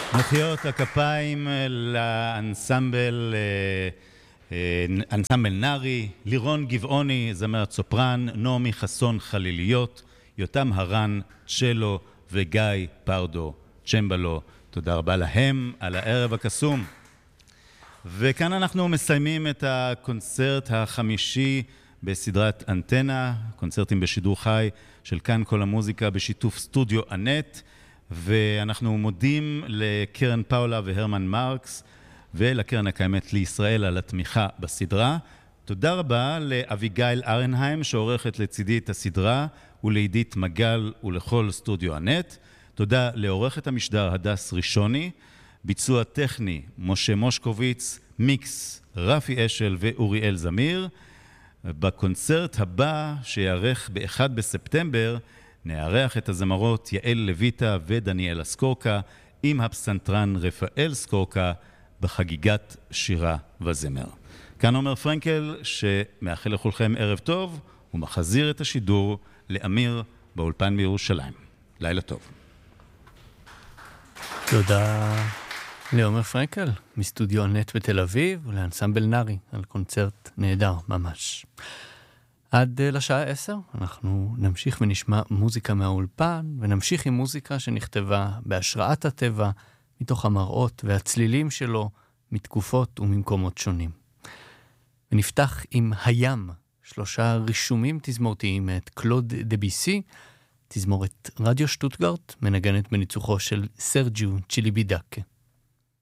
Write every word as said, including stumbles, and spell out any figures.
מחיאות הכפיים לאנסמבל, אנסמבל נארי, לירון גבעוני, זמרת סופרן, נעמי חסון חליליות, יותם הרן, צ'לו וגיא פרדו, צ'מבלו. תודה רבה להם על הערב הקסום. וכאן אנחנו מסיימים את הקונצרט החמישי בסדרת אנטנה, קונצרטים בשידור חי של כאן כל המוזיקה בשיתוף סטודיו אנט, ואנחנו מודים לקרן פאולה והרמן מרקס ולקרן הקיימת לישראל על התמיכה בסדרה. תודה רבה לאביגיל ארנהיים שעורכת לצידי את הסדרה, ולעידית מגל ולכל סטודיו אנט. תודה לעורכת המשדר הדס ראשוני, ביצוע טכני משה מושקוביץ, מיקס רפי אשל ואוריאל זמיר. בקונצרט הבא שיערך ב-אחד בספטמבר נערך את הזמרות יעל לויטה ודניאל אסקורקה עם הפסנתרן רפאל סקורקה בחגיגת שירה וזמר. כאן אומר פרנקל שמאחל לכולכם ערב טוב ומחזיר את השידור לאמיר באולפן בירושלים. לילה טוב. תודה לעומר פרנקל מסטודיו נט בתל אביב ולאנסמבל נארי על קונצרט נהדר ממש. עד לשעה עשר אנחנו נמשיך ונשמע מוזיקה מהאולפן, ונמשיך עם מוזיקה שנכתבה בהשראת הטבע, מתוך המראות והצלילים שלו, מתקופות וממקומות שונים. ונפתח עם הים, שלושה רישומים תזמורתיים מאת קלוד דביסי, תזמורת רדיו שטוטגרט, מנגנת בניצוחו של סרג'יו צ'יליבידקה.